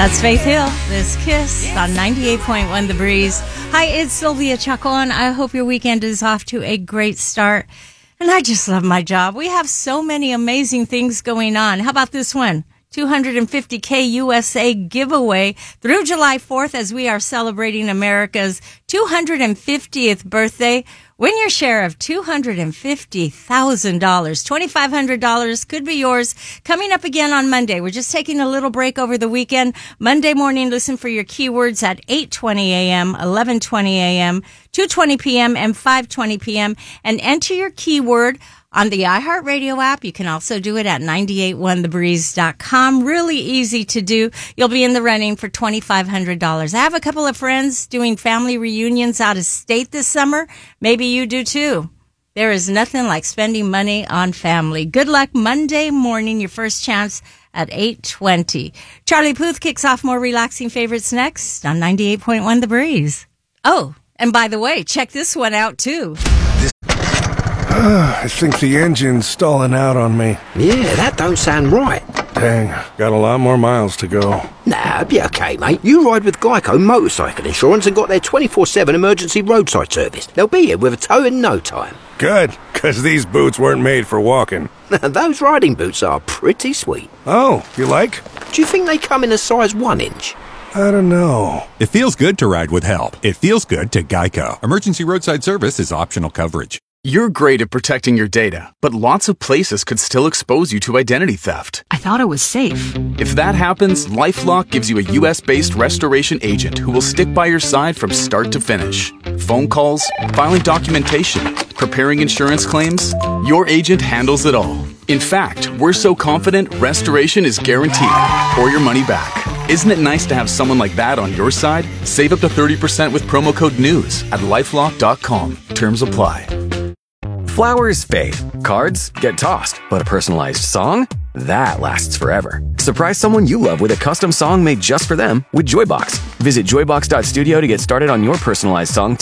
That's Faith Hill, this Kiss on 98.1 The Breeze. Hi, it's Sylvia Chacon. I hope your weekend is off to a great start. And I just love my job. We have so many amazing things going on. How about this one? 250K USA giveaway through July 4th as we are celebrating America's 250th birthday. Win your share of $250,000. $2,500 could be yours. Coming up again on Monday. We're just taking a little break over the weekend. Monday morning, listen for your keywords at 8:20 a.m., 11:20 a.m., 2:20 p.m., and 5:20 p.m. And enter your keyword on the iHeartRadio app. You can also do it at 981thebreeze.com. Really easy to do. You'll be in the running for $2,500. I have a couple of friends doing family reunions out of state this summer. Maybe you do too. There is nothing like spending money on family. Good luck Monday morning, your first chance at 8:20. Charlie Puth kicks off more relaxing favorites next on 98.1 The Breeze. Oh, and by the way, check this one out too. I think the engine's stalling out on me. Yeah, that don't sound right. Dang, got a lot more miles to go. Nah, be okay, mate. You ride with Geico Motorcycle Insurance and got their 24/7 emergency roadside service. They'll be here with a tow in no time. Good, because these boots weren't made for walking. Those riding boots are pretty sweet. Oh, you like? Do you think they come in a size 1 inch? I don't know. It feels good to ride with help. It feels good to Geico. Emergency roadside service is optional coverage. You're great at protecting your data, but lots of places could still expose you to identity theft. I thought it was safe. If that happens, LifeLock gives you a US-based restoration agent who will stick by your side from start to finish. Phone calls, filing documentation, preparing insurance claims, your agent handles it all. In fact, we're so confident restoration is guaranteed or your money back. Isn't it nice to have someone like that on your side? Save up to 30% with promo code NEWS at LifeLock.com. Terms apply. Flowers fade, cards get tossed, but a personalized song? That lasts forever. Surprise someone you love with a custom song made just for them with Joybox. Visit joybox.studio to get started on your personalized song today.